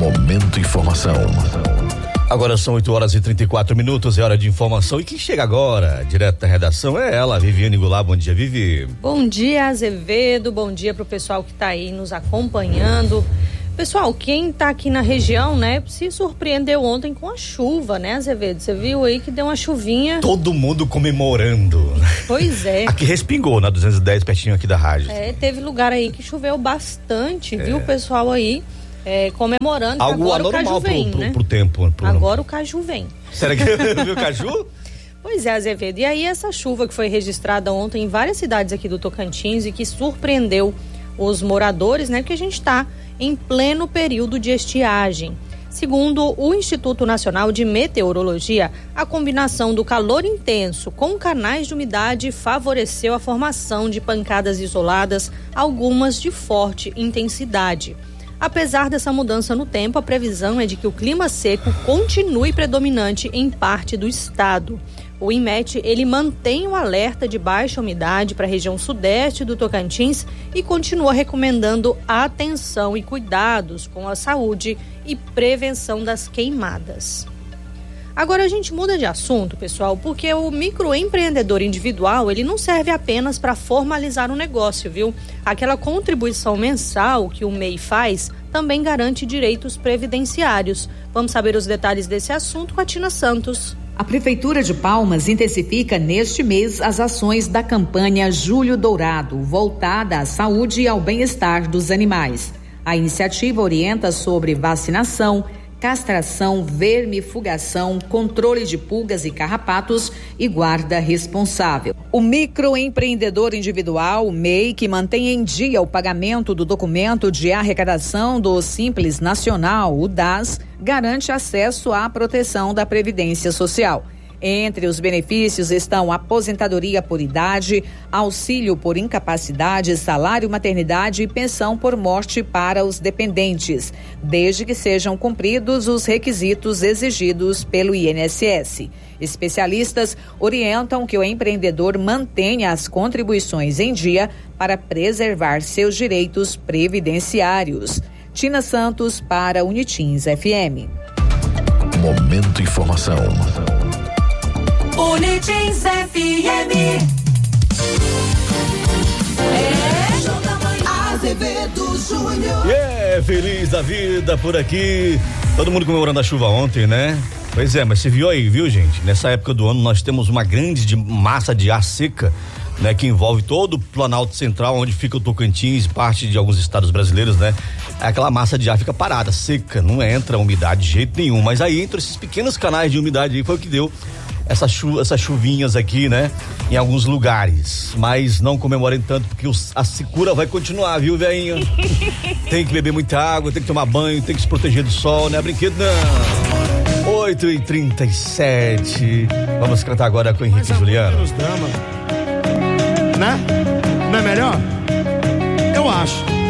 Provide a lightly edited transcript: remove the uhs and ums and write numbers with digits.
Momento Informação. Agora são 8h34, é hora de informação. E quem chega agora, direto da redação, é ela, Viviane Goulart. Bom dia, Vivi. Bom dia, Azevedo. Bom dia pro pessoal que tá aí nos acompanhando. Pessoal, quem tá aqui na região, né, se surpreendeu ontem com a chuva, né, Azevedo? Você viu aí que deu uma chuvinha. Todo mundo comemorando. Pois é. Aqui respingou, na 210, pertinho aqui da rádio. Teve lugar aí que choveu bastante, viu, pessoal aí? Comemorando. Algo agora anormal o caju vem, né? pro tempo. Agora o caju vem. Será que viu o caju? Pois é, Azevedo. E aí essa chuva que foi registrada ontem em várias cidades aqui do Tocantins e que surpreendeu os moradores, né? Porque a gente está em pleno período de estiagem. Segundo o Instituto Nacional de Meteorologia, a combinação do calor intenso com canais de umidade favoreceu a formação de pancadas isoladas, algumas de forte intensidade. Apesar dessa mudança no tempo, a previsão é de que o clima seco continue predominante em parte do estado. O INMET, ele mantém o alerta de baixa umidade para a região sudeste do Tocantins e continua recomendando atenção e cuidados com a saúde e prevenção das queimadas. Agora a gente muda de assunto, pessoal, porque o microempreendedor individual, ele não serve apenas para formalizar um negócio, viu? Aquela contribuição mensal que o MEI faz também garante direitos previdenciários. Vamos saber os detalhes desse assunto com a Tina Santos. A Prefeitura de Palmas intensifica neste mês as ações da campanha Julho Dourado, voltada à saúde e ao bem-estar dos animais. A iniciativa orienta sobre vacinação, castração, vermifugação, controle de pulgas e carrapatos e guarda responsável. O microempreendedor individual, o MEI, que mantém em dia o pagamento do documento de arrecadação do Simples Nacional, o DAS, garante acesso à proteção da Previdência Social. Entre os benefícios estão aposentadoria por idade, auxílio por incapacidade, salário maternidade e pensão por morte para os dependentes, desde que sejam cumpridos os requisitos exigidos pelo INSS. Especialistas orientam que o empreendedor mantenha as contribuições em dia para preservar seus direitos previdenciários. Tina Santos para Unitins FM. Momento Informação. Unitins FM. Azevedo Júnior. Feliz da vida por aqui. Todo mundo comemorando a chuva ontem, né? Pois é, mas você viu aí, viu, gente? Nessa época do ano nós temos uma grande massa de ar seca, né? Que envolve todo o Planalto Central, onde fica o Tocantins, parte de alguns estados brasileiros, né? Aquela massa de ar fica parada, seca, não entra umidade de jeito nenhum. Mas aí, entre esses pequenos canais de umidade aí, foi o que deu essas chuvinhas aqui, né? Em alguns lugares. Mas não comemorem tanto, porque a secura vai continuar, viu, velhinho? Tem que beber muita água, tem que tomar banho, tem que se proteger do sol, não é brinquedo, não. 8h37. Vamos cantar agora com o Henrique e Juliano. Né? Não é melhor? Eu acho.